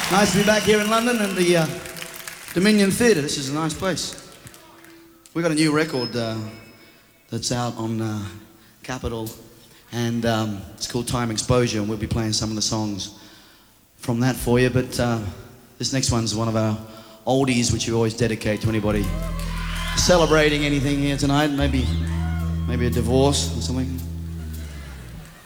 Nice to be back here in London and the Dominion Theatre. This is a nice place. We got a new record that's out on Capitol, and it's called Time Exposure, and we'll be playing some of the songs from that for you. But this next one's one of our oldies, which we always dedicate to anybody celebrating anything here tonight. Maybe a divorce or something.